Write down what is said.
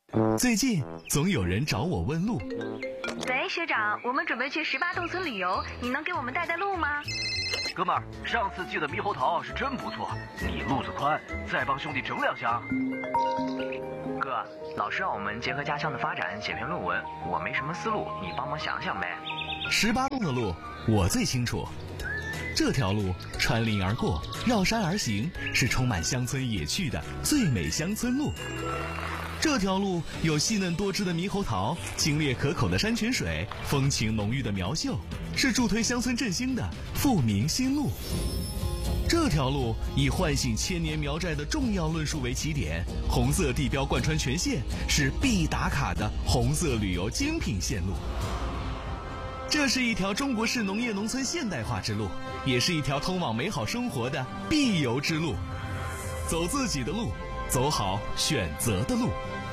最近总有人找我问路。 喂，学长，我们准备去18洞村旅游，你能给我们带路吗？ 哥们儿，上次去的猕猴桃是真不错，你路子宽，再帮兄弟整2箱。 哥，老师让我们结合家乡的发展写篇论文，我没什么思路，你帮忙想想呗。 18洞的路我最清楚，这条路穿林而过，绕山而行，是充满乡村野趣的最美乡村路。这条路有细嫩多汁的猕猴桃，清冽可口的山泉水，风情浓郁的苗绣，是助推乡村振兴的富民新路。这条路以唤醒千年苗寨的重要论述为起点，红色地标贯穿全线，是必打卡的红色旅游精品线路。这是一条中国式农业农村现代化之路，也是一条通往美好生活的必游之路。走自己的路，走好选择的路。